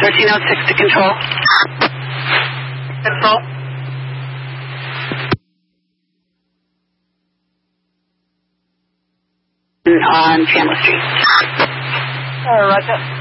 1306 to control. Control. On Chandler Street. Roger.